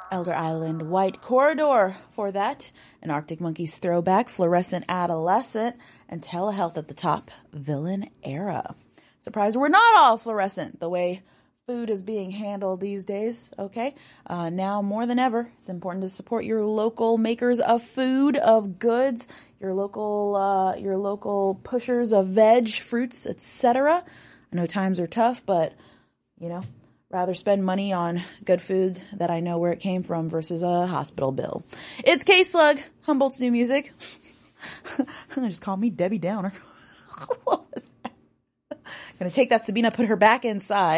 Elder Island White Corridor for that. An Arctic Monkeys throwback, Fluorescent Adolescent, and Telehealth at the top, Villain Era. Surprise, we're not all fluorescent the way food is being handled these days, okay? Now more than ever, it's important to support your local makers of food, of goods, your local pushers of veg, fruits, etc. I know times are tough, but, rather spend money on good food that I know where it came from versus a hospital bill. It's K-Slug, Humboldt's new music. Just call me Debbie Downer. What was that? Gonna take that Sabina, put her back inside.